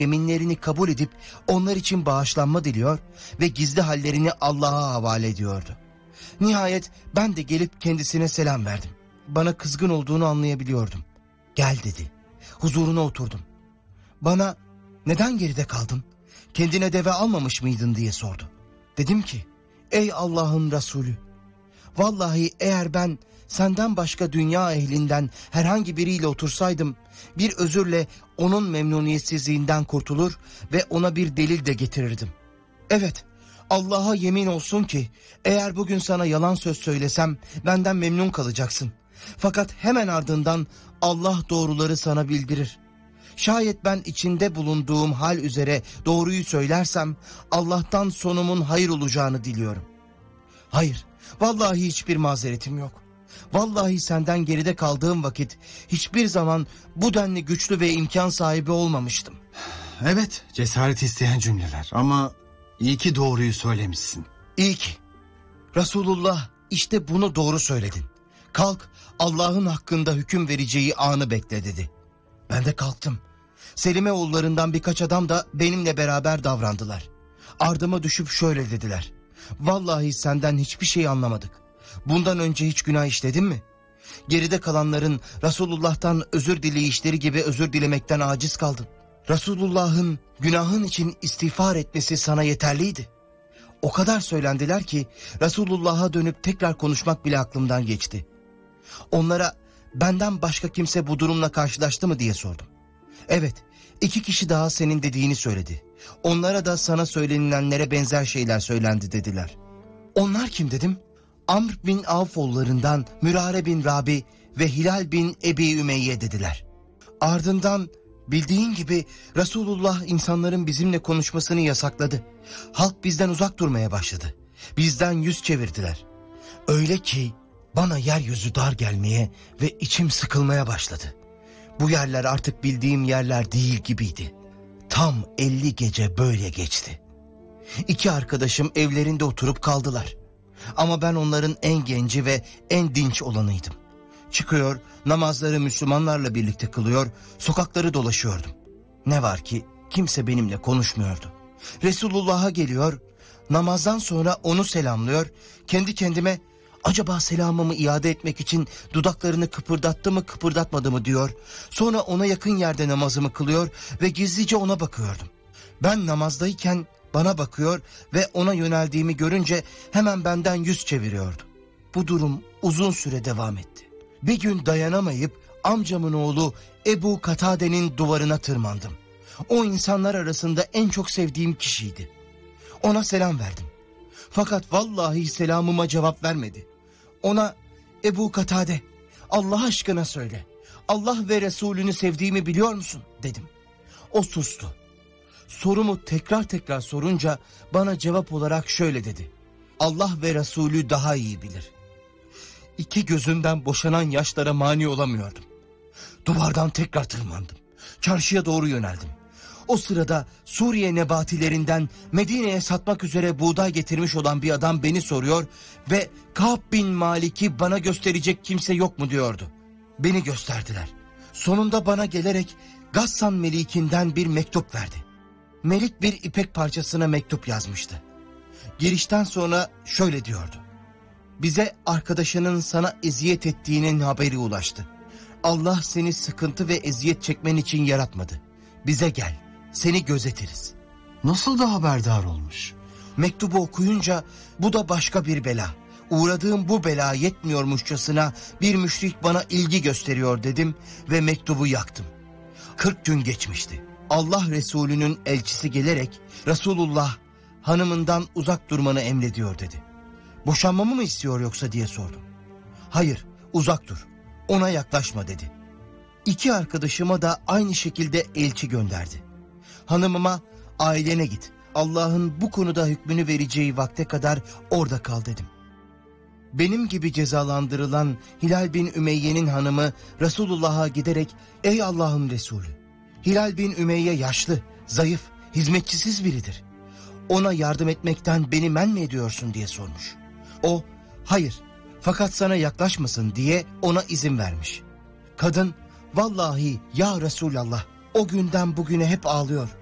yeminlerini kabul edip onlar için bağışlanma diliyor ve gizli hallerini Allah'a havale ediyordu. Nihayet ben de gelip kendisine selam verdim. Bana kızgın olduğunu anlayabiliyordum. Gel dedi. Huzuruna oturdum. Bana neden geride kaldın? Kendine deve almamış mıydın diye sordu. Dedim ki ey Allah'ın Resulü, vallahi eğer ben senden başka dünya ehlinden herhangi biriyle otursaydım bir özürle onun memnuniyetsizliğinden kurtulur ve ona bir delil de getirirdim. Evet, Allah'a yemin olsun ki eğer bugün sana yalan söz söylesem benden memnun kalacaksın. Fakat hemen ardından Allah doğruları sana bildirir. Şayet ben içinde bulunduğum hal üzere doğruyu söylersem Allah'tan sonumun hayır olacağını diliyorum. Hayır, vallahi hiçbir mazeretim yok. Vallahi senden geride kaldığım vakit hiçbir zaman bu denli güçlü ve imkan sahibi olmamıştım. Evet, cesaret isteyen cümleler ama iyi ki doğruyu söylemişsin. İyi ki. Resulullah işte bunu doğru söyledin. Kalk, Allah'ın hakkında hüküm vereceği anı bekle dedi. Ben de kalktım. Selime oğullarından birkaç adam da benimle beraber davrandılar. Ardıma düşüp şöyle dediler. Vallahi senden hiçbir şey anlamadık. Bundan önce hiç günah işledin mi? Geride kalanların Resulullah'tan özür dileyişleri gibi özür dilemekten aciz kaldın. Resulullah'ın günahın için istiğfar etmesi sana yeterliydi. O kadar söylendiler ki Resulullah'a dönüp tekrar konuşmak bile aklımdan geçti. Onlara benden başka kimse bu durumla karşılaştı mı diye sordum. Evet, 2 kişi daha senin dediğini söyledi. Onlara da sana söylenilenlere benzer şeyler söylendi dediler. Onlar kim dedim? Amr bin Avf oğullarından Mürare bin Rabi ve Hilal bin Ebi Ümeyye dediler. Ardından bildiğin gibi Resulullah insanların bizimle konuşmasını yasakladı. Halk bizden uzak durmaya başladı. Bizden yüz çevirdiler. Öyle ki bana yeryüzü dar gelmeye ve içim sıkılmaya başladı. Bu yerler artık bildiğim yerler değil gibiydi. Tam 50 gece böyle geçti. 2 arkadaşım evlerinde oturup kaldılar. Ama ben onların en genci ve en dinç olanıydım. Çıkıyor, namazları Müslümanlarla birlikte kılıyor, sokakları dolaşıyordum. Ne var ki kimse benimle konuşmuyordu. Resulullah'a geliyor, namazdan sonra onu selamlıyor, kendi kendime acaba selamımı iade etmek için dudaklarını kıpırdattı mı kıpırdatmadı mı diyor. Sonra ona yakın yerde namazımı kılıyor ve gizlice ona bakıyordum. Ben namazdayken bana bakıyor ve ona yöneldiğimi görünce hemen benden yüz çeviriyordu. Bu durum uzun süre devam etti. Bir gün dayanamayıp amcamın oğlu Ebu Katade'nin duvarına tırmandım. O insanlar arasında en çok sevdiğim kişiydi. Ona selam verdim. Fakat vallahi selamıma cevap vermedi. Ona Ebu Katade, Allah aşkına söyle, Allah ve Resulünü sevdiğimi biliyor musun dedim. O sustu. Sorumu tekrar sorunca bana cevap olarak şöyle dedi. Allah ve Resulü daha iyi bilir. 2 gözümden boşanan yaşlara mani olamıyordum. Duvardan tekrar tırmandım. Çarşıya doğru yöneldim. O sırada Suriye nebatilerinden Medine'ye satmak üzere buğday getirmiş olan bir adam beni soruyor ve Ka'b bin Malik'i bana gösterecek kimse yok mu diyordu. Beni gösterdiler. Sonunda bana gelerek Gassan Melik'inden bir mektup verdi. Melik bir ipek parçasına mektup yazmıştı. Girişten sonra şöyle diyordu. Bize arkadaşının sana eziyet ettiğinin haberi ulaştı. Allah seni sıkıntı ve eziyet çekmen için yaratmadı. Bize gel, seni gözetiriz. Nasıl da haberdar olmuş? Mektubu okuyunca bu da başka bir bela. Uğradığım bu bela yetmiyormuşçasına bir müşrik bana ilgi gösteriyor dedim ve mektubu yaktım. 40 gün geçmişti. Allah Resulü'nün elçisi gelerek Resulullah hanımından uzak durmanı emrediyor dedi. Boşanmamı mı istiyor yoksa diye sordum. Hayır, uzak dur, ona yaklaşma dedi. 2 arkadaşıma da aynı şekilde elçi gönderdi. Hanımıma ailene git, Allah'ın bu konuda hükmünü vereceği vakte kadar orada kal dedim. Benim gibi cezalandırılan Hilal bin Ümeyye'nin hanımı Resulullah'a giderek ey Allah'ın Resulü, Hilal bin Ümeyye yaşlı, zayıf, hizmetçisiz biridir. Ona yardım etmekten beni men mi ediyorsun diye sormuş. O hayır fakat sana yaklaşmasın diye ona izin vermiş. Kadın vallahi ya Resulallah o günden bugüne hep ağlıyor.